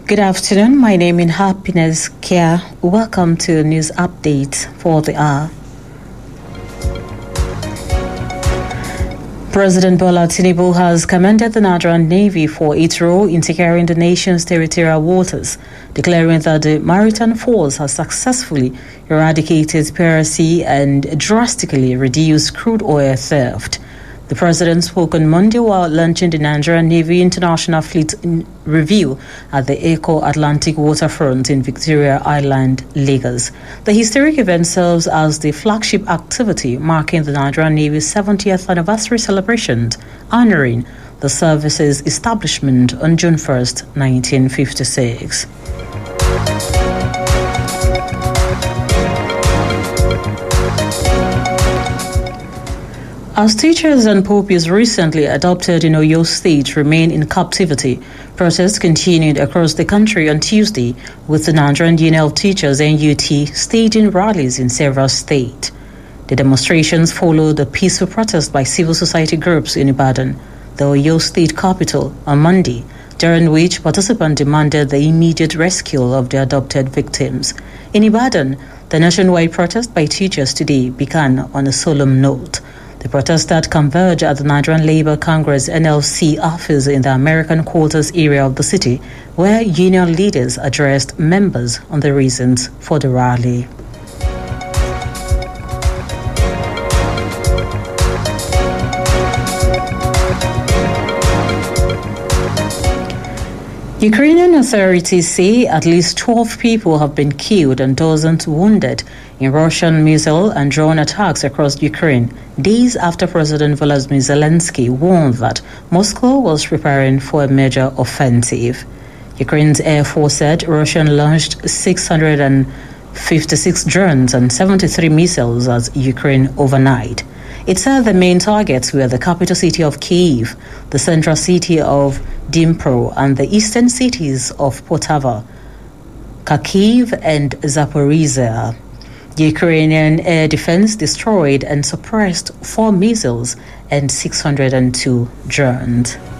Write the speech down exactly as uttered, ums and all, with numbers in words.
Good afternoon. My name is Happiness Kia. Welcome to the news update for the hour. President Bola Tinubu has commended the Nigerian Navy for its role in securing the nation's territorial waters, declaring that the maritime force has successfully eradicated piracy and drastically reduced crude oil theft. The president spoke on Monday while launching the Nigerian Navy International Fleet Review at the Eco Atlantic Waterfront in Victoria Island, Lagos. The historic event serves as the flagship activity marking the Nigerian Navy's seventieth anniversary celebration, honoring the service's establishment on June first, nineteen fifty-six. As teachers and pupils recently adopted in Oyo State remain in captivity, protests continued across the country on Tuesday, with the Nigerian Union of Teachers N U T staging rallies in several states. The demonstrations followed the peaceful protest by civil society groups in Ibadan, the Oyo State capital, on Monday, during which participants demanded the immediate rescue of the adopted victims. In Ibadan, the nationwide protest by teachers today began on a solemn note. The protesters converged at the Nigerian Labour Congress N L C office in the American Quarters area of the city, where union leaders addressed members on the reasons for the rally. Ukrainian authorities say at least twelve people have been killed and dozens wounded in Russian missile and drone attacks across Ukraine, days after President Volodymyr Zelensky warned that Moscow was preparing for a major offensive. Ukraine's Air Force said Russia launched six hundred fifty-six drones and seventy-three missiles at Ukraine overnight. It said the main targets were the capital city of Kyiv, the central city of Dnipro, and the eastern cities of Poltava, Kharkiv, and Zaporizhzhia. The Ukrainian air defense destroyed and suppressed four missiles and six hundred two drones.